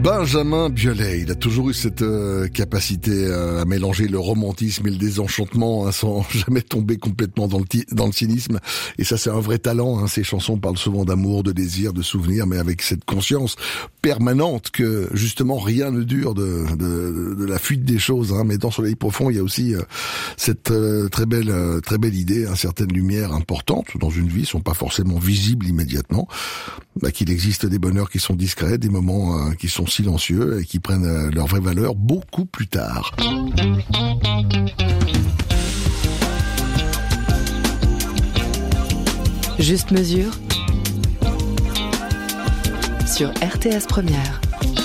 Benjamin Biolay, il a toujours eu cette capacité à mélanger le romantisme et le désenchantement, sans jamais tomber complètement dans le cynisme. Et ça, c'est un vrai talent. Ses chansons parlent souvent d'amour, de désir, de souvenirs, mais avec cette conscience permanente que justement rien ne dure de la fuite des choses. Mais dans Soleil profond, il y a aussi cette très belle idée, certaines lumières importantes dans une vie sont pas forcément visibles immédiatement. Qu'il existe des bonheurs qui sont discrets, des moments qui sont silencieux et qui prennent leur vraie valeur beaucoup plus tard. Juste mesure sur RTS Première.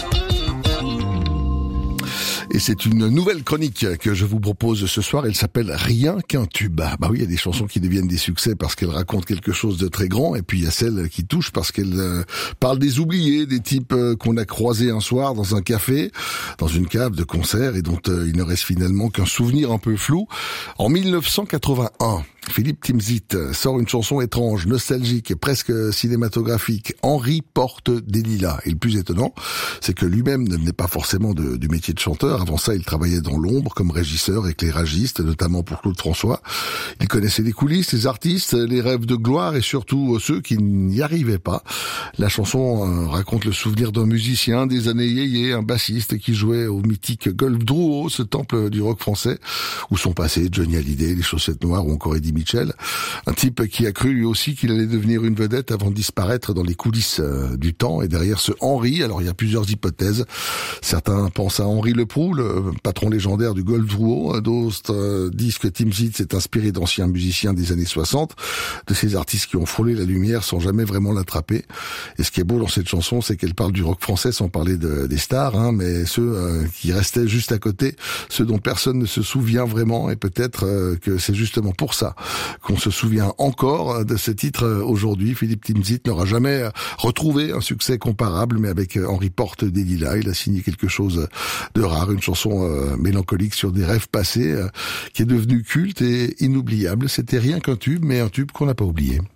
Et c'est une nouvelle chronique que je vous propose ce soir. Elle s'appelle Rien qu'un tube. Oui, il y a des chansons qui deviennent des succès parce qu'elles racontent quelque chose de très grand. Et puis il y a celles qui touchent parce qu'elles parlent des oubliés, des types qu'on a croisés un soir dans un café, dans une cave de concert et dont il ne reste finalement qu'un souvenir un peu flou. En 1981, Philippe Timsit sort une chanson étrange, nostalgique et presque cinématographique. Henri porte des lilas. Et le plus étonnant, c'est que lui-même ne venait pas forcément du métier de chanteur. Avant ça, il travaillait dans l'ombre comme régisseur, éclairagiste, notamment pour Claude François. Il connaissait les coulisses, les artistes, les rêves de gloire et surtout ceux qui n'y arrivaient pas. La chanson raconte le souvenir d'un musicien des années yéyé, un bassiste qui jouait au mythique Golf Drouot, ce temple du rock français, où sont passés Johnny Hallyday, les Chaussettes Noires ou encore Eddie Mitchell. Un type qui a cru lui aussi qu'il allait devenir une vedette avant de disparaître dans les coulisses du temps. Et derrière ce Henri, alors il y a plusieurs hypothèses. Certains pensent à Henri Leproux, le patron légendaire du Golf Drouot. D'autres disent que Timsit s'est inspiré d'anciens musiciens des années 60, de ces artistes qui ont frôlé la lumière sans jamais vraiment l'attraper. Et ce qui est beau dans cette chanson, c'est qu'elle parle du rock français sans parler des stars, mais ceux qui restaient juste à côté, ceux dont personne ne se souvient vraiment. Et peut-être que c'est justement pour ça qu'on se souvient encore de ce titre aujourd'hui. Philippe Timsit n'aura jamais retrouvé un succès comparable, mais avec Henri porte des lilas, il a signé quelque chose de rare, une chanson mélancolique sur des rêves passés qui est devenue culte et inoubliable. C'était rien qu'un tube, mais un tube qu'on n'a pas oublié.